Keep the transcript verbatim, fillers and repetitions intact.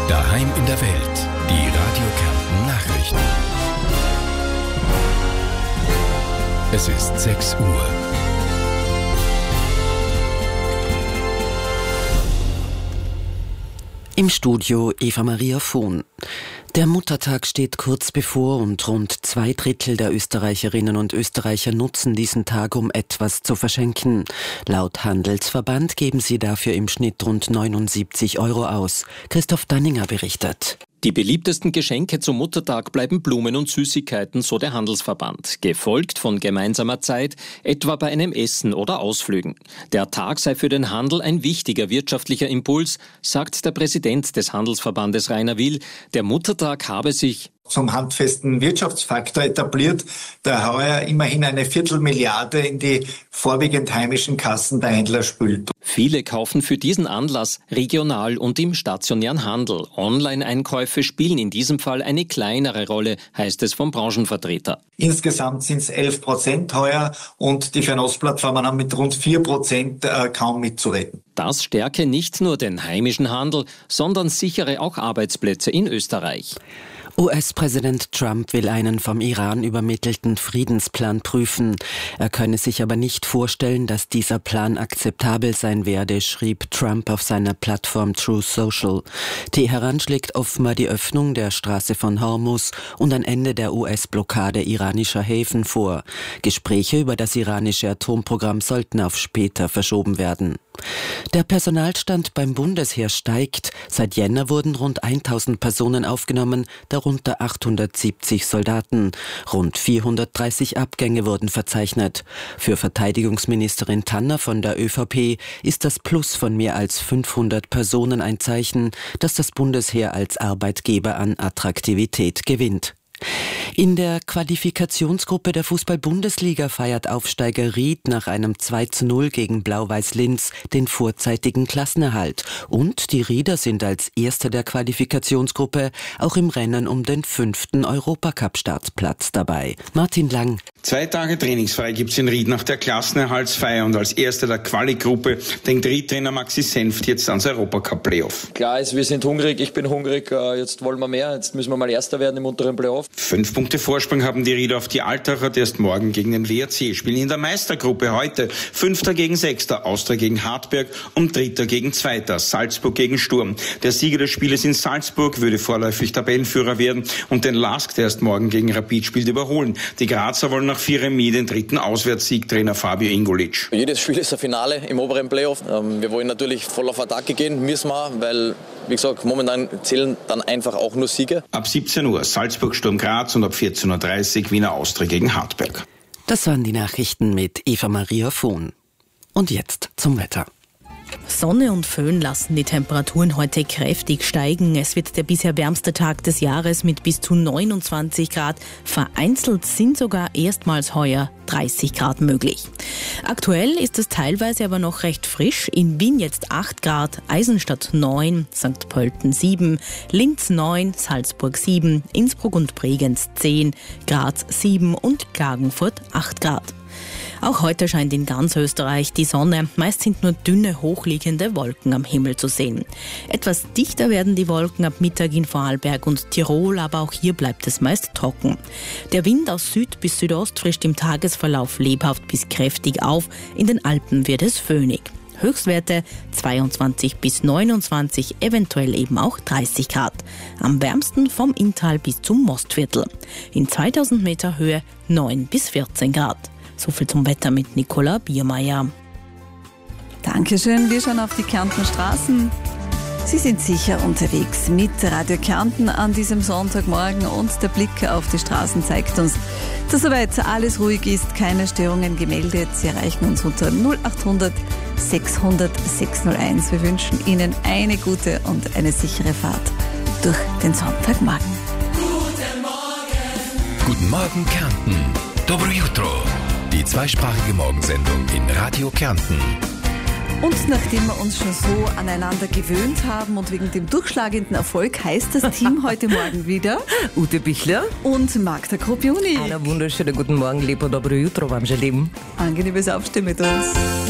Daheim in der Welt. Die Radio Kärnten Nachrichten. Es ist sechs Uhr. Im Studio Eva Maria Vohn. Der Muttertag steht kurz bevor und rund zwei Drittel der Österreicherinnen und Österreicher nutzen diesen Tag, um etwas zu verschenken. Laut Handelsverband geben sie dafür im Schnitt rund neunundsiebzig Euro aus. Christoph Danninger berichtet. Die beliebtesten Geschenke zum Muttertag bleiben Blumen und Süßigkeiten, so der Handelsverband, gefolgt von gemeinsamer Zeit, etwa bei einem Essen oder Ausflügen. Der Tag sei für den Handel ein wichtiger wirtschaftlicher Impuls, sagt der Präsident des Handelsverbandes Rainer Will. Der Muttertag habe sich zum handfesten Wirtschaftsfaktor etabliert, der heuer immerhin eine Viertelmilliarde in die vorwiegend heimischen Kassen der Händler spült. Viele kaufen für diesen Anlass regional und im stationären Handel. Online-Einkäufe spielen in diesem Fall eine kleinere Rolle, heißt es vom Branchenvertreter. Insgesamt sind es elf Prozent heuer und die Fernost-Plattformen haben mit rund vier Prozent äh, kaum mitzureden. Das stärke nicht nur den heimischen Handel, sondern sichere auch Arbeitsplätze in Österreich. U S-Präsident Trump will einen vom Iran übermittelten Friedensplan prüfen. Er könne sich aber nicht vorstellen, dass dieser Plan akzeptabel sein werde, schrieb Trump auf seiner Plattform Truth Social. Teheran schlägt offenbar die Öffnung der Straße von Hormuz und ein Ende der U S-Blockade iranischer Häfen vor. Gespräche über das iranische Atomprogramm sollten auf später verschoben werden. Der Personalstand beim Bundesheer steigt. Seit Jänner wurden rund tausend Personen aufgenommen, darunter achthundertsiebzig Soldaten. Rund vierhundertdreißig Abgänge wurden verzeichnet. Für Verteidigungsministerin Tanner von der ÖVP ist das Plus von mehr als fünfhundert Personen ein Zeichen, dass das Bundesheer als Arbeitgeber an Attraktivität gewinnt. In der Qualifikationsgruppe der Fußball-Bundesliga feiert Aufsteiger Ried nach einem zwei zu null gegen Blau-Weiß Linz den vorzeitigen Klassenerhalt. Und die Rieder sind als Erster der Qualifikationsgruppe auch im Rennen um den fünften Europacup-Startplatz dabei. Martin Lang. Zwei Tage trainingsfrei gibt's in Ried nach der Klassenerhaltsfeier und als Erster der Quali-Gruppe denkt Ried-Trainer Maxi Senft jetzt ans Europacup-Playoff. Klar ist, wir sind hungrig, ich bin hungrig, jetzt wollen wir mehr, jetzt müssen wir mal Erster werden im unteren Playoff. Fünf Punkte Vorsprung haben die Rieder auf die Altacher, die erst morgen gegen den W R C spielen. In der Meistergruppe heute Fünfter gegen Sechster, Austria gegen Hartberg und Dritter gegen Zweiter, Salzburg gegen Sturm. Der Sieger des Spieles in Salzburg würde vorläufig Tabellenführer werden und den Lask, der erst morgen gegen Rapid spielt, überholen. Die Grazer wollen nach vier Remis den dritten Auswärtssieg, Trainer Fabio Ingolic. Jedes Spiel ist ein Finale im oberen Playoff. Wir wollen natürlich voll auf Attacke gehen, müssen wir, weil, wie gesagt, momentan zählen dann einfach auch nur Siege. Ab siebzehn Uhr Salzburg Sturm Graz und ab vierzehn Uhr dreißig Wiener Austria gegen Hartberg. Das waren die Nachrichten mit Eva Maria Vohn. Und jetzt zum Wetter. Sonne und Föhn lassen die Temperaturen heute kräftig steigen. Es wird der bisher wärmste Tag des Jahres mit bis zu neunundzwanzig Grad. Vereinzelt sind sogar erstmals heuer dreißig Grad möglich. Aktuell ist es teilweise aber noch recht frisch. In Wien jetzt acht Grad, Eisenstadt neun, Sankt Pölten sieben, Linz neun, Salzburg sieben, Innsbruck und Bregenz zehn, Graz sieben und Klagenfurt acht Grad. Auch heute scheint in ganz Österreich die Sonne. Meist sind nur dünne, hochliegende Wolken am Himmel zu sehen. Etwas dichter werden die Wolken ab Mittag in Vorarlberg und Tirol, aber auch hier bleibt es meist trocken. Der Wind aus Süd bis Südost frischt im Tagesverlauf lebhaft bis kräftig auf. In den Alpen wird es föhnig. Höchstwerte zweiundzwanzig bis neunundzwanzig, eventuell eben auch dreißig Grad. Am wärmsten vom Inntal bis zum Mostviertel. In zweitausend Meter Höhe neun bis vierzehn Grad. So viel zum Wetter mit Nicola Biermeier. Dankeschön, wir schauen auf die Kärntner Straßen. Sie sind sicher unterwegs mit Radio Kärnten an diesem Sonntagmorgen und der Blick auf die Straßen zeigt uns, dass soweit alles ruhig ist, keine Störungen gemeldet. Sie erreichen uns unter null achthundert sechshundert sechshunderteins. Wir wünschen Ihnen eine gute und eine sichere Fahrt durch den Sonntagmorgen. Guten Morgen! Guten Morgen Kärnten! Dobro jutro! Die zweisprachige Morgensendung in Radio Kärnten. Und nachdem wir uns schon so aneinander gewöhnt haben und wegen dem durchschlagenden Erfolg, heißt das Team heute Morgen wieder Ute Bichler und Magda Krupiuni. Einen wunderschönen guten Morgen, lieber Dobro jutro, wam želim. Angenehmes Aufstehen mit uns.